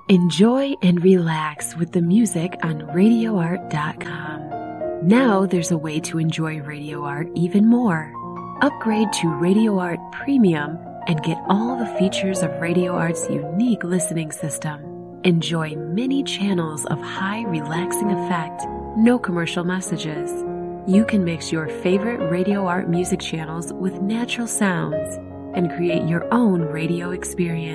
Enjoy and relax with the music on RadioArt.com. Now there's a way to enjoy Radio Art even more. Upgrade to Radio Art Premium and get all the features of Radio Art's unique listening system. Enjoy many channels of high relaxing effect, no commercial messages. You can mix your favorite Radio Art music channels with natural sounds and create your own radio experience.